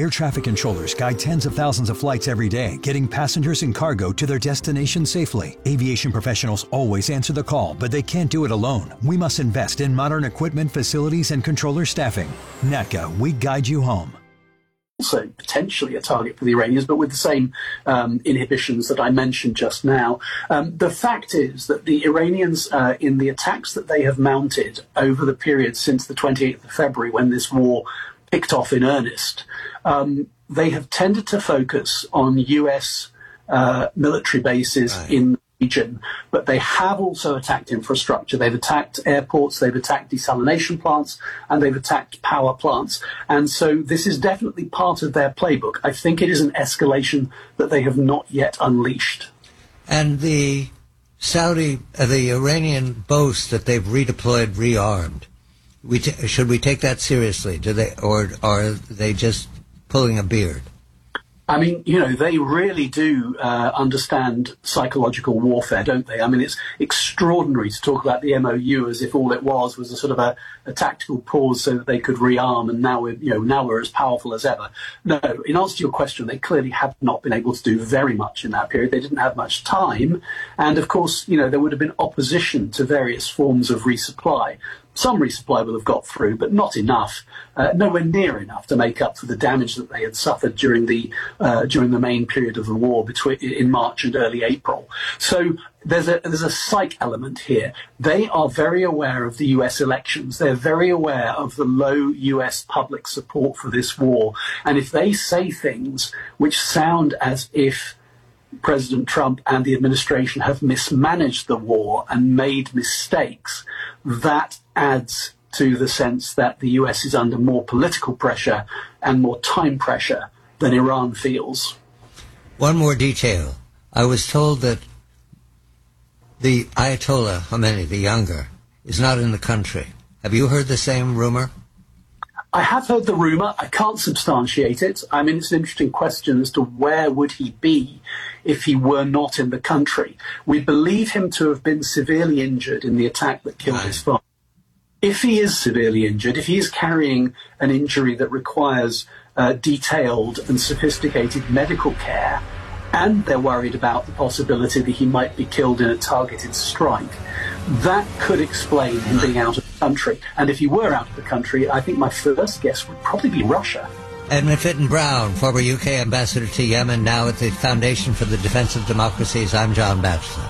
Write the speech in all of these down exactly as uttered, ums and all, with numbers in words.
Air traffic controllers guide tens of thousands of flights every day, getting passengers and cargo to their destination safely. Aviation professionals always answer the call, but they can't do it alone. We must invest in modern equipment, facilities, and controller staffing. N A T C A, we guide you home. Also potentially a target for the Iranians, but with the same um, inhibitions that I mentioned just now. Um, the fact is that the Iranians, uh, in the attacks that they have mounted over the period since the twenty-eighth of February, when this war kicked off in earnest, um, they have tended to focus on U S uh, military bases right. in the region, but they have also attacked infrastructure. They've attacked airports, they've attacked desalination plants, and they've attacked power plants. And so this is definitely part of their playbook. I think it is an escalation that they have not yet unleashed. And the Saudi, uh, the Iranian boast that they've redeployed, rearmed. We t- should we take that seriously? Do they, or are they just pulling a beard? I mean, you know, they really do uh, understand psychological warfare, don't they? I mean, it's extraordinary to talk about the M O U as if all it was was a sort of a, a tactical pause so that they could rearm, and now we're, you know, now we're as powerful as ever. No, in answer to your question, they clearly have not been able to do very much in that period. They didn't have much time, and of course, you know, there would have been opposition to various forms of resupply. Some resupply will have got through, but not enough, uh, nowhere near enough to make up for the damage that they had suffered during the uh, during the main period of the war between in March and early April. So there's a there's a psych element here. They are very aware of the U S elections. They're very aware of the low U S public support for this war, and if they say things which sound as if President Trump and the administration have mismanaged the war and made mistakes, that adds to the sense that the U S is under more political pressure and more time pressure than Iran feels. One more detail. I was told that the Ayatollah Khomeini, the younger, is not in the country. Have you heard the same rumor? I have heard the rumor. I can't substantiate it. I mean, it's an interesting question as to where would he be if he were not in the country. We believe him to have been severely injured in the attack that killed his father. If he is severely injured, if he is carrying an injury that requires uh, detailed and sophisticated medical care, and they're worried about the possibility that he might be killed in a targeted strike, that could explain him being out of the country. And if he were out of the country, I think my first guess would probably be Russia. Edmund Fitton Brown, former U K ambassador to Yemen, now at the Foundation for the Defense of Democracies. I'm John Batchelor.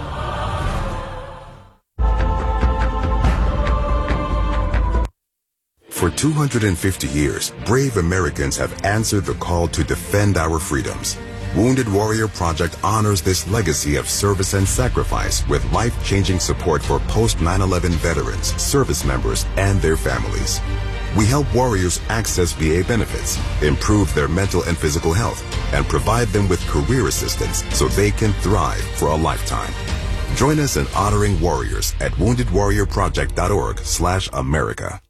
For two hundred fifty years, brave Americans have answered the call to defend our freedoms. Wounded Warrior Project honors this legacy of service and sacrifice with life-changing support for post nine eleven veterans, service members, and their families. We help warriors access V A benefits, improve their mental and physical health, and provide them with career assistance so they can thrive for a lifetime. Join us in honoring warriors at wounded warrior project dot org slash America.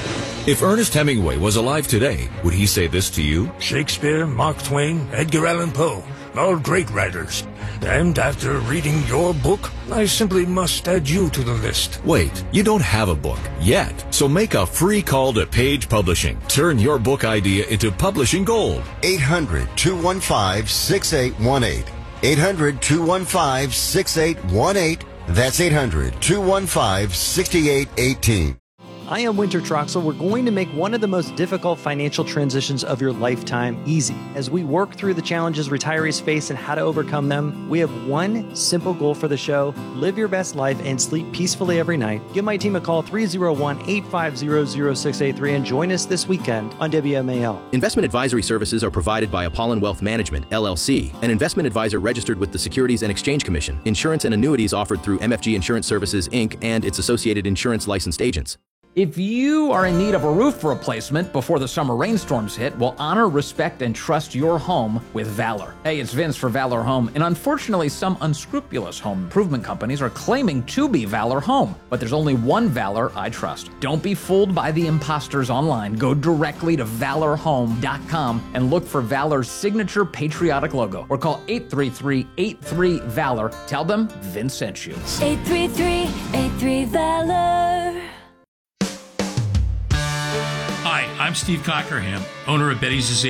If Ernest Hemingway was alive today, would he say this to you? Shakespeare, Mark Twain, Edgar Allan Poe, all great writers. And after reading your book, I simply must add you to the list. Wait, you don't have a book yet. So make a free call to Page Publishing. Turn your book idea into publishing gold. eight hundred, two one five, six eight one eight. eight hundred, two one five, six eight one eight. That's eight hundred, two one five, six eight one eight. I am Winter Troxel. We're going to make one of the most difficult financial transitions of your lifetime easy. As we work through the challenges retirees face and how to overcome them, we have one simple goal for the show: live your best life and sleep peacefully every night. Give my team a call, three oh one, eight five zero, zero six eight three, and join us this weekend on W M A L. Investment advisory services are provided by Apollon Wealth Management, L L C, an investment advisor registered with the Securities and Exchange Commission. Insurance and annuities offered through M F G Insurance Services, Incorporated, and its associated insurance licensed agents. If you are in need of a roof replacement before the summer rainstorms hit, well, honor, respect, and trust your home with Valor. Hey, it's Vince for Valor Home, and unfortunately, some unscrupulous home improvement companies are claiming to be Valor Home, but there's only one Valor I trust. Don't be fooled by the imposters online. Go directly to valor home dot com and look for Valor's signature patriotic logo, or call eight three three, eight three, VALOR. Tell them Vince sent you. eight three three, eight three, VALOR. Hi, I'm Steve Cockerham, owner of Betty's